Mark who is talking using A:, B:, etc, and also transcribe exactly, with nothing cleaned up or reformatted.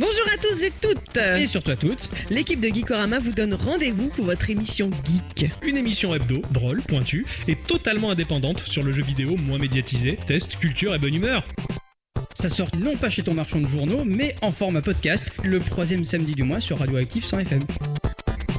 A: Bonjour à tous et toutes.
B: Et surtout à toutes.
A: L'équipe de Geekorama vous donne rendez-vous pour votre émission Geek.
C: Une émission hebdo, drôle, pointue et totalement indépendante sur le jeu vidéo moins médiatisé, test, culture et bonne humeur.
B: Ça sort non pas chez ton marchand de journaux, mais en format podcast, le troisième samedi du mois sur Radioactive cent F M.